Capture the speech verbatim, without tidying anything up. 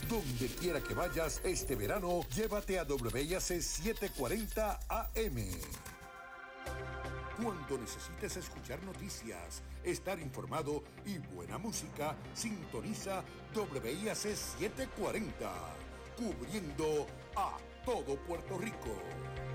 Donde quiera que vayas este verano, llévate a W I A C setecientos cuarenta A M. Cuando necesites escuchar noticias, estar informado y buena música, sintoniza W I A C setecientos cuarenta, cubriendo a todo Puerto Rico.